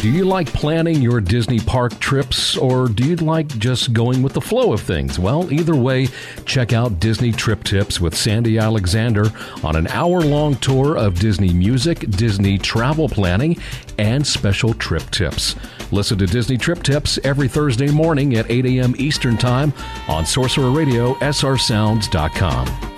Do you like planning your Disney park trips, or do you like just going with the flow of things? Well, either way, check out Disney Trip Tips with Sandy Alexander on an hour-long tour of Disney music, Disney travel planning, and special trip tips. Listen to Disney Trip Tips every Thursday morning at 8 a.m. Eastern Time on Sorcerer Radio, srsounds.com.